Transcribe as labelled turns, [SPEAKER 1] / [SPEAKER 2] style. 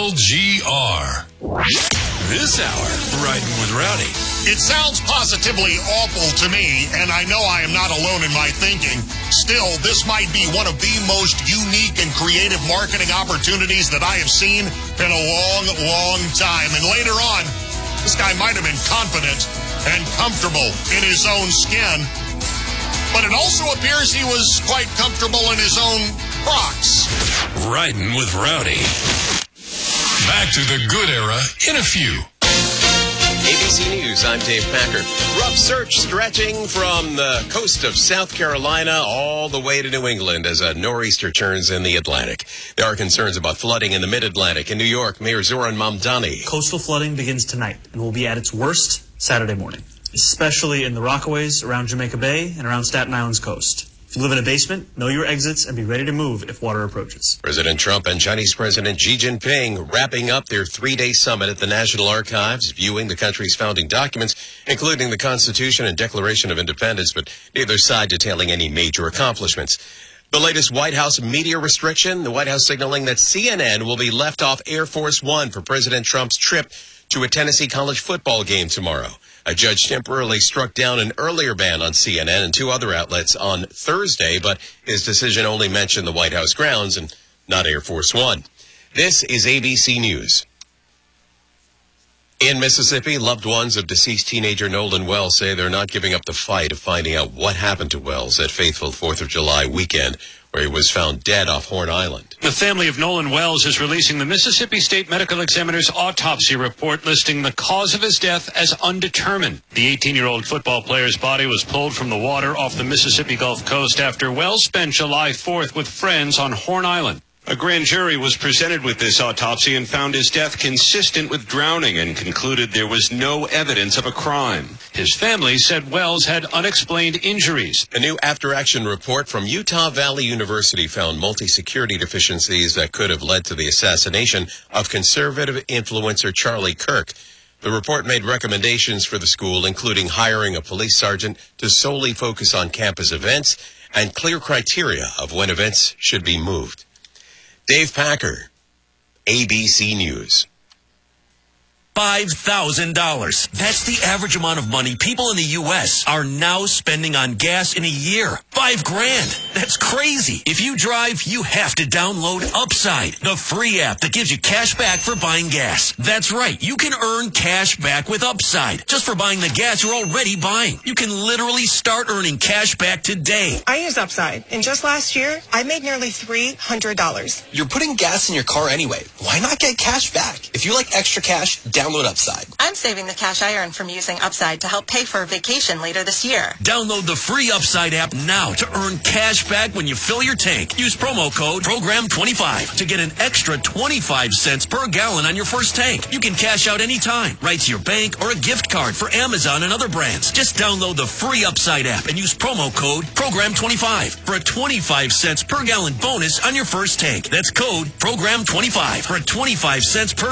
[SPEAKER 1] LGR. This hour, Riding with Rowdy.
[SPEAKER 2] It sounds positively awful to me, and I know I am not alone in my thinking. Still, this might be one of the most unique and creative marketing opportunities that I have seen in a long, long time. And later on, this guy might have been confident and comfortable in his own skin, but it also appears he was quite comfortable in his own Crocs.
[SPEAKER 1] Riding with Rowdy. Back to the good era in a few.
[SPEAKER 3] ABC News, I'm Dave Packer. Rough search stretching from the coast of South Carolina all the way to New England as a nor'easter turns in the Atlantic. There are concerns about flooding in the mid-Atlantic. In New York, Mayor Zoran Mamdani.
[SPEAKER 4] Coastal flooding begins tonight and will be at its worst Saturday morning, especially in the Rockaways, around Jamaica Bay, and around Staten Island's coast. If you live in a basement, know your exits and be ready to move if water approaches.
[SPEAKER 3] President Trump and Chinese President Xi Jinping wrapping up their three-day summit at the National Archives, viewing the country's founding documents, including the Constitution and Declaration of Independence, but neither side detailing any major accomplishments. The latest White House media restriction, the White House signaling that CNN will be left off Air Force One for President Trump's trip to a Tennessee college football game tomorrow. A judge temporarily struck down an earlier ban on CNN and two other outlets on Thursday, but his decision only mentioned the White House grounds and not Air Force One. This is ABC News. In Mississippi, loved ones of deceased teenager Nolan Wells say they're not giving up the fight of finding out what happened to Wells that faithful 4th of July weekend, where he was found dead off Horn Island.
[SPEAKER 5] The family of Nolan Wells is releasing the Mississippi State Medical Examiner's autopsy report listing the cause of his death as undetermined. The 18-year-old football player's body was pulled from the water off the Mississippi Gulf Coast after Wells spent July 4th with friends on Horn Island. A grand jury was presented with this autopsy and found his death consistent with drowning and concluded there was no evidence of a crime. His family said Wells had unexplained injuries.
[SPEAKER 3] A new after-action report from Utah Valley University found multi-security deficiencies that could have led to the assassination of conservative influencer Charlie Kirk. The report made recommendations for the school, including hiring a police sergeant to solely focus on campus events and clear criteria of when events should be moved. Dave Packer, ABC News.
[SPEAKER 6] $5,000. That's the average amount of money people in the U.S. are now spending on gas in a year. $5,000. That's crazy. If you drive, you have to download Upside, the free app that gives you cash back for buying gas. That's right. You can earn cash back with Upside just for buying the gas you're already buying. You can literally start earning cash back today.
[SPEAKER 7] I use Upside, and just last year, I made nearly $300.
[SPEAKER 8] You're putting gas in your car anyway. Why not get cash back? If you like extra cash, download Upside.
[SPEAKER 7] I'm saving the cash I earn from using Upside to help pay for a vacation later this year.
[SPEAKER 6] Download the free Upside app now to earn cash back when you fill your tank. Use promo code PROGRAM25 to get an extra 25 cents per gallon on your first tank. You can cash out anytime, right to your bank or a gift card for Amazon and other brands. Just download the free Upside app and use promo code PROGRAM25 for a 25 cents per gallon bonus on your first tank. That's code PROGRAM25 for a 25 cents per